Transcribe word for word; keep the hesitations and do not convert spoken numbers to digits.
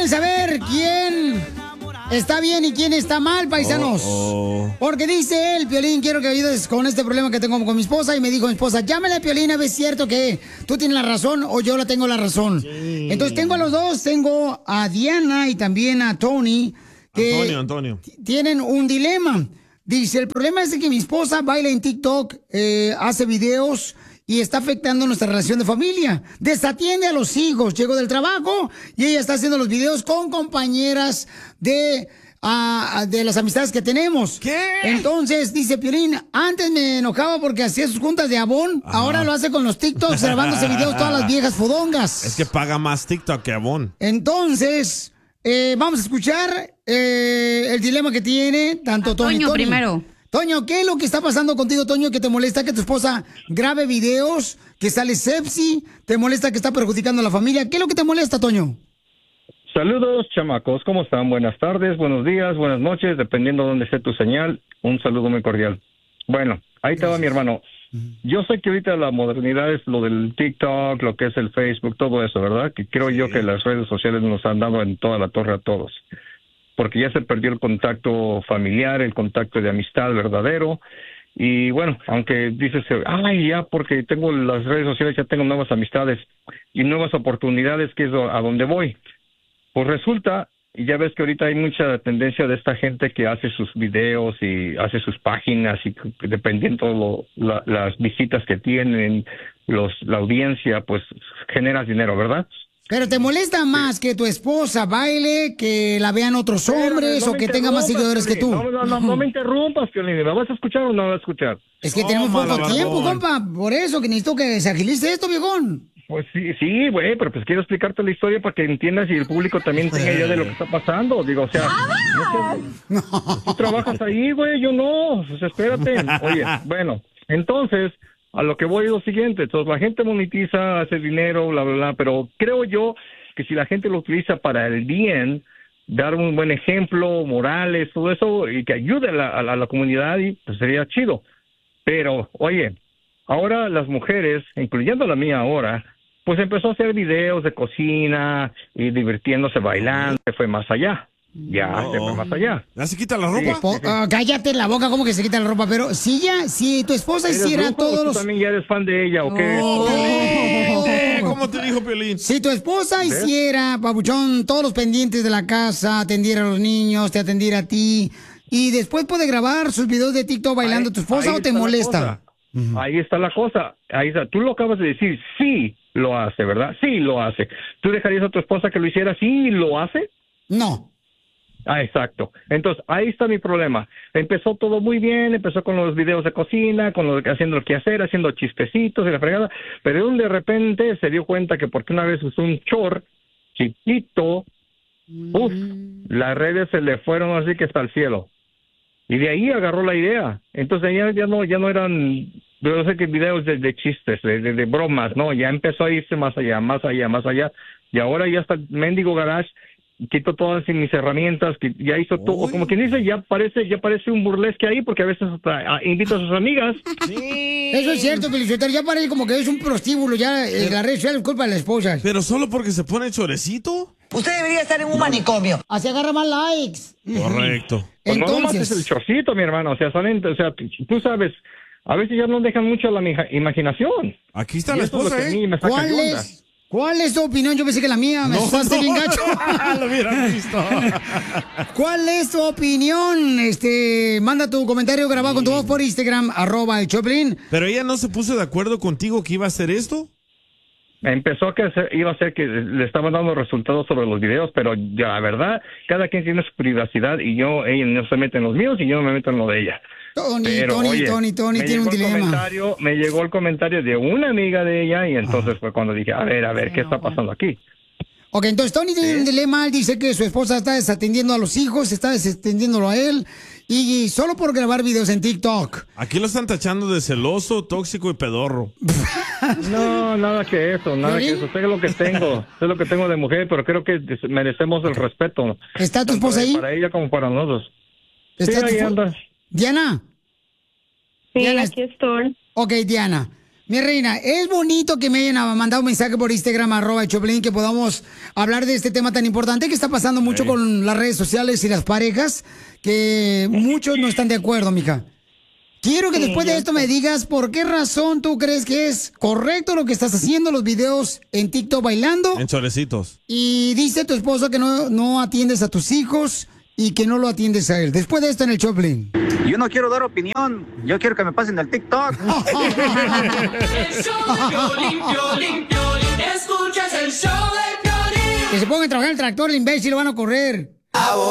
¿Quieren saber quién está bien y quién está mal, paisanos? Oh, oh. Porque dice él, Piolín, quiero que ayudes con este problema que tengo con mi esposa. Y me dijo mi esposa, llámale a Piolín a ver si es cierto que tú tienes la razón o yo la tengo la razón. Sí. Entonces tengo a los dos, tengo a Diana y también a Tony. Que Antonio, Antonio. Tienen un dilema. Dice, el problema es que mi esposa baila en TikTok, eh, hace videos y está afectando nuestra relación de familia. Desatiende a los hijos. Llego del trabajo y ella está haciendo los videos con compañeras de, uh, de las amistades que tenemos. ¿Qué? Entonces, dice Piolín, antes me enojaba porque hacía sus juntas de Avon. Ajá. Ahora lo hace con los TikToks, grabándose videos todas las viejas fodongas. Es que paga más TikTok que Avon. Entonces, eh, vamos a escuchar eh, el dilema que tiene tanto Tony. Toño primero. Toño, ¿qué es lo que está pasando contigo, Toño, que te molesta que tu esposa grabe videos, que sale sepsi, te molesta que está perjudicando a la familia? ¿Qué es lo que te molesta, Toño? Saludos, chamacos, ¿cómo están? Buenas tardes, buenos días, buenas noches, dependiendo de dónde esté tu señal, un saludo muy cordial. Bueno, ahí te va mi hermano. Yo sé que ahorita la modernidad es lo del TikTok, lo que es el Facebook, todo eso, ¿verdad? Que creo yo que las redes sociales nos han dado en toda la torre a todos. Porque ya se perdió el contacto familiar, el contacto de amistad verdadero. Y bueno, aunque dices, ay, ya porque tengo las redes sociales, ya tengo nuevas amistades y nuevas oportunidades, que es a donde voy. Pues resulta, y ya ves que ahorita hay mucha tendencia de esta gente que hace sus videos y hace sus páginas y dependiendo lo, la, las visitas que tienen, los, la audiencia, pues generas dinero, ¿verdad? Pero ¿te molesta más que tu esposa baile, que la vean otros hombres no o que tenga más seguidores que tú? No, no, no, no me interrumpas, Piolín. ¿Me vas a escuchar o no me vas a escuchar? Es que no, tenemos poco malabardón. tiempo, compa. Por eso que necesito que se agilice esto, viejón. Pues sí, sí, güey, pero pues quiero explicarte la historia para que entiendas y el público también tenga idea de lo que está pasando. Digo, o sea, no sé, tú trabajas ahí, güey, yo no. Pues espérate. Oye, bueno, entonces... A lo que voy es lo siguiente, entonces la gente monetiza, hace dinero, bla, bla, bla, pero creo yo que si la gente lo utiliza para el bien, dar un buen ejemplo, morales, todo eso, y que ayude a la, a la, a la comunidad, y, pues sería chido. Pero, oye, ahora las mujeres, incluyendo la mía ahora, pues empezó a hacer videos de cocina y divirtiéndose bailando, se fue más allá. Ya, oh, se fue más allá. ¿Ya se quita la ropa? Sí, sí, sí. Uh, cállate la boca, ¿cómo que se quita la ropa? Pero si ya, si tu esposa hiciera grupo, todos los... ¿Tú también ya eres fan de ella o qué? Oh, ¿cómo te dijo Piolín? Si tu esposa ¿ves? Hiciera, papuchón, todos los pendientes de la casa, atendiera a los niños, te atendiera a ti, y después puede grabar sus videos de TikTok bailando, ahí, ¿tu esposa o te molesta? Uh-huh. Ahí está la cosa. Ahí está. Tú lo acabas de decir, sí lo hace, ¿verdad? Sí lo hace. ¿Tú dejarías a tu esposa que lo hiciera? Sí lo hace. No. Ah, exacto. Entonces, ahí está mi problema. Empezó todo muy bien, empezó con los videos de cocina, con lo, haciendo el quehacer, haciendo chistecitos y la fregada, pero de repente se dio cuenta que porque una vez usó un short chiquito, mm. uff, las redes se le fueron así que hasta el cielo. Y de ahí agarró la idea. Entonces ya, ya no ya no eran, no sé qué videos de, de chistes, de, de, de bromas, no, ya empezó a irse más allá, más allá, más allá, y ahora ya está el mendigo garage. Quitó todas mis herramientas, que ya hizo todo, como quien dice, ya parece, ya parece un burlesque ahí, porque a veces hasta a, invita a sus amigas. Sí. Eso es cierto, Felicitero, ya parece como que es un prostíbulo, ya eh, la red social es culpa de la esposa. Pero solo porque se pone chorecito. Usted debería estar en un manicomio. Así agarra más likes. Correcto. Pues Entonces... no nomás es el chorcito, mi hermano, o sea, salen, o sea, tú sabes, a veces ya no dejan mucho a la imaginación. Aquí está la esposa, es ¿eh? ¿Cuál es? ¿Cuál es tu opinión? Yo pensé que la mía. Me no, asustaste no, bien gacho. Lo hubieran visto. ¿Cuál es tu opinión? Este, manda tu comentario grabado sí. con tu voz por Instagram, arroba el Choplin. Pero ella no se puso de acuerdo contigo que iba a hacer esto. Empezó que iba a ser que le estaban dando resultados sobre los videos, pero ya la verdad, cada quien tiene su privacidad y yo, ella no se mete en los míos y yo no me meto en lo de ella. Tony, pero, Tony, oye, Tony, Tony, tiene un dilema. Me llegó el comentario de una amiga de ella y entonces ah. fue cuando dije, a ver, a ver, ¿qué está pasando aquí? Ok, entonces Tony tiene ¿Sí? un dilema, él dice que su esposa está desatendiendo a los hijos, está desatendiéndolo a él, y solo por grabar videos en TikTok. Aquí lo están tachando de celoso, tóxico y pedorro. No, nada que eso, nada ¿Sí? que eso. Sé lo que tengo, sé lo que tengo de mujer, pero creo que merecemos el respeto. ¿Está tu esposa ahí? Para ella como para nosotros. ¿Está sí, ahí anda. Diana. Sí, Diana, aquí estoy. Ok, Diana. Mi reina, es bonito que me hayan mandado un mensaje por Instagram, arroba el Choplin, que podamos hablar de este tema tan importante que está pasando mucho Sí. con las redes sociales y las parejas, que muchos no están de acuerdo, mija. Quiero que Sí, después de yo esto me digas por qué razón tú crees que es correcto lo que estás haciendo, los videos en TikTok bailando. En solecitos. Y dice tu esposo que no, no atiendes a tus hijos y que no lo atiendes a él. Después de esto en el Choplin. Yo no quiero dar opinión, yo quiero que me pasen el TikTok. El show de Piolín, Piolín, Piolín. Escuchas el show de Piolín. Que se pongan a trabajar en el tractor, el imbécil, lo van a correr.